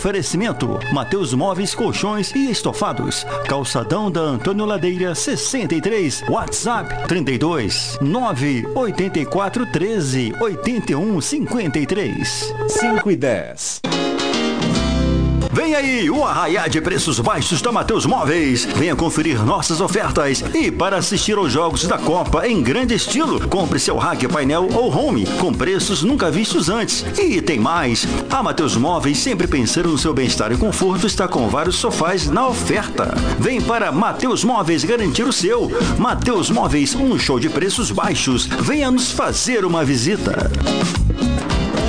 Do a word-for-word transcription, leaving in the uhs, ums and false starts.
Oferecimento: Mateus Móveis, Colchões e Estofados. Calçadão da Antônio Ladeira, sessenta e três. WhatsApp trinta e dois, nove oito quatro, treze, oitenta e um, cinquenta e três. cinco e dez. Vem aí o arraiá de preços baixos da Mateus Móveis. Venha conferir nossas ofertas e para assistir aos jogos da Copa em grande estilo, compre seu rack, painel ou home com preços nunca vistos antes. E tem mais, a Mateus Móveis, sempre pensando no seu bem-estar e conforto, está com vários sofás na oferta. Vem para Mateus Móveis garantir o seu. Mateus Móveis, um show de preços baixos. Venha nos fazer uma visita.